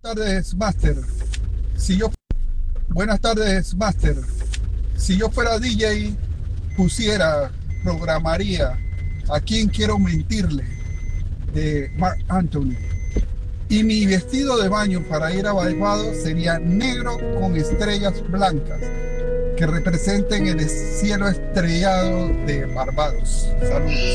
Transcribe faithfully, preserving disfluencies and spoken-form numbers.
tardes, Master. Si yo, buenas tardes, Master. Si yo fuera D J, pusiera, programaría ¿A quién quiero mentirle? De Mark Anthony. Y mi vestido de baño para ir a Barbados sería negro con estrellas blancas que representen el cielo estrellado de Barbados. Saludos.